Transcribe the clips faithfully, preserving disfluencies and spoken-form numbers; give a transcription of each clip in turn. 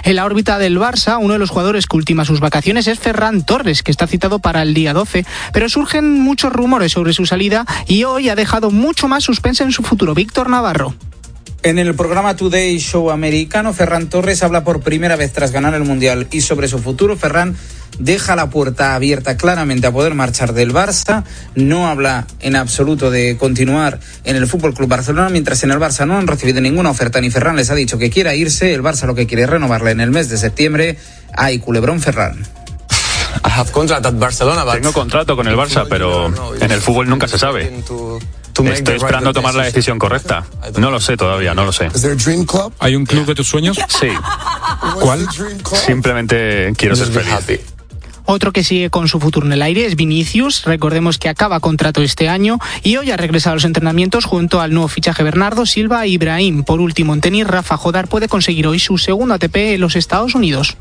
En la órbita del Barça, uno de los jugadores que ultima sus vacaciones es Ferran Torres, que está citado para el día doce, pero surgen muchos rumores sobre su salida y hoy ha dejado mucho más suspense en su futuro. Víctor Navarro. En el programa Today Show americano, Ferran Torres habla por primera vez tras ganar el Mundial y sobre su futuro. Ferran deja la puerta abierta claramente a poder marchar del Barça, no habla en absoluto de continuar en el F C Barcelona, mientras en el Barça no han recibido ninguna oferta, ni Ferran les ha dicho que quiera irse. El Barça lo que quiere es renovarle en el mes de septiembre. Ay, culebrón Ferran. Tengo contrato con el Barça, pero en el fútbol nunca se sabe. Estoy esperando tomar la decisión correcta. No lo sé todavía, no lo sé. ¿Hay un club de tus sueños? Sí. ¿Cuál? Simplemente quiero ser feliz. Otro que sigue con su futuro en el aire es Vinicius. Recordemos que acaba contrato este año y hoy ha regresado a los entrenamientos junto al nuevo fichaje Bernardo Silva e Ibrahim. Por último, en tenis, Rafa Jodar puede conseguir hoy su segundo A T P en los Estados Unidos.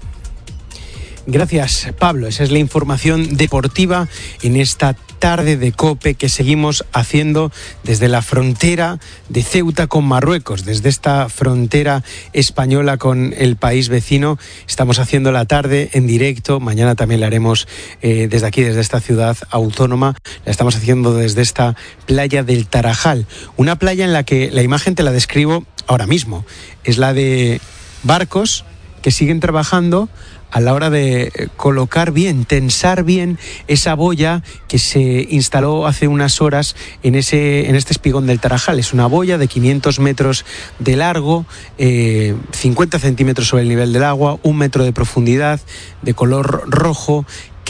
Gracias, Pablo. Esa es la información deportiva en esta tarde de COPE que seguimos haciendo desde la frontera de Ceuta con Marruecos, desde esta frontera española con el país vecino. Estamos haciendo la tarde en directo. Mañana también la haremos eh, desde aquí, desde esta ciudad autónoma. La estamos haciendo desde esta playa del Tarajal. Una playa en la que la imagen te la describo ahora mismo. Es la de barcos que siguen trabajando a la hora de colocar bien, tensar bien esa boya que se instaló hace unas horas en ese en este espigón del Tarajal. Es una boya de quinientos metros de largo, eh, cincuenta centímetros sobre el nivel del agua, un metro de profundidad, de color rojo,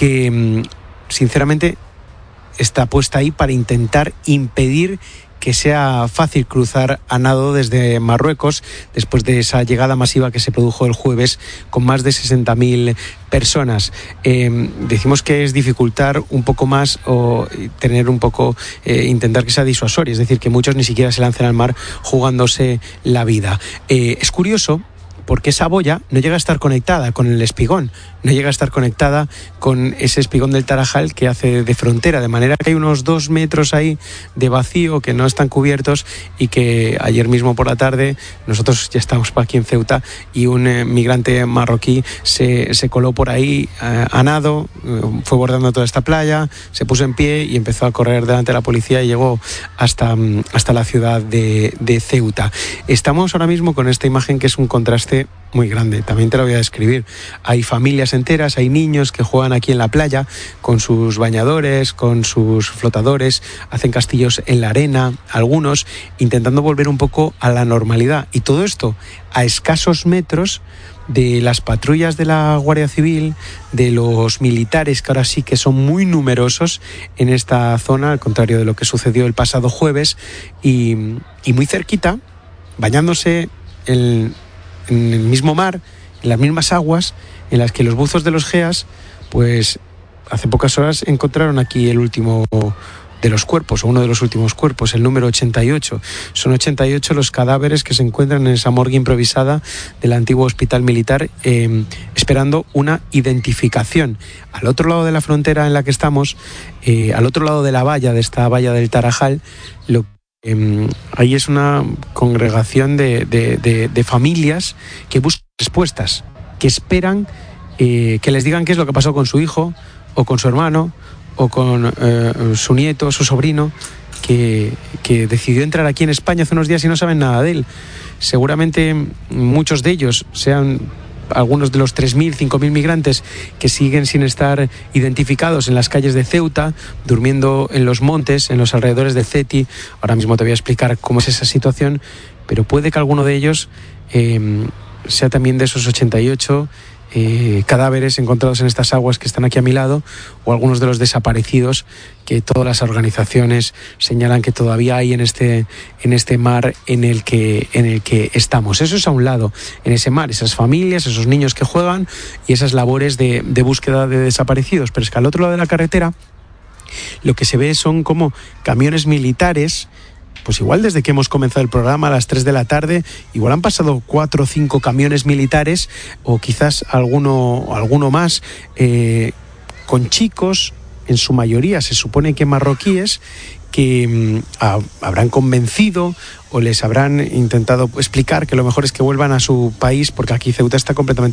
que sinceramente está puesta ahí para intentar impedir que sea fácil cruzar a nado desde Marruecos después de esa llegada masiva que se produjo el jueves con más de sesenta mil personas. Eh, decimos que es dificultar un poco más o tener un poco, eh, intentar que sea disuasorio, es decir, que muchos ni siquiera se lancen al mar jugándose la vida. Eh, es curioso porque esa boya no llega a estar conectada con el espigón, no llega a estar conectada con ese espigón del Tarajal que hace de frontera, de manera que hay unos dos metros ahí de vacío que no están cubiertos y que ayer mismo por la tarde, nosotros ya estamos aquí en Ceuta, y un eh, migrante marroquí se, se coló por ahí eh, a nado, eh, fue bordando toda esta playa, se puso en pie y empezó a correr delante de la policía y llegó hasta, hasta la ciudad de, de Ceuta. Estamos ahora mismo con esta imagen que es un contraste muy grande, también te lo voy a describir. Hay familias enteras, hay niños que juegan aquí en la playa con sus bañadores, con sus flotadores, hacen castillos en la arena, algunos intentando volver un poco a la normalidad, y todo esto a escasos metros de las patrullas de la Guardia Civil, de los militares, que ahora sí que son muy numerosos en esta zona, al contrario de lo que sucedió el pasado jueves, y, y muy cerquita, bañándose en en el mismo mar, en las mismas aguas en las que los buzos de los GEAS, pues hace pocas horas encontraron aquí el último de los cuerpos, o uno de los últimos cuerpos, el número ochenta y ocho. Son ochenta y ocho los cadáveres que se encuentran en esa morgue improvisada del antiguo hospital militar, eh, esperando una identificación. Al otro lado de la frontera en la que estamos, eh, al otro lado de la valla, de esta valla del Tarajal, lo Eh, ahí es una congregación de, de, de, de familias que buscan respuestas, que esperan eh, que les digan qué es lo que pasó con su hijo o con su hermano o con eh, su nieto, su sobrino, que, que decidió entrar aquí en España hace unos días y no saben nada de él. Seguramente muchos de ellos sean algunos de los tres mil, cinco mil migrantes que siguen sin estar identificados en las calles de Ceuta, durmiendo en los montes, en los alrededores de Ceti. Ahora mismo te voy a explicar cómo es esa situación, pero puede que alguno de ellos eh, sea también de esos ochenta y ocho eh, cadáveres encontrados en estas aguas que están aquí a mi lado, o algunos de los desaparecidos que todas las organizaciones señalan que todavía hay en este, en este mar en el que, en el que estamos. Eso es a un lado, en ese mar, esas familias, esos niños que juegan y esas labores de, de búsqueda de desaparecidos. Pero es que al otro lado de la carretera lo que se ve son como camiones militares. Pues igual desde que hemos comenzado el programa a las tres de la tarde, igual han pasado cuatro o cinco camiones militares, o quizás alguno, alguno más, eh, con chicos, en su mayoría se supone que marroquíes, que mmm, a, habrán convencido o les habrán intentado explicar que lo mejor es que vuelvan a su país, porque aquí Ceuta está completamente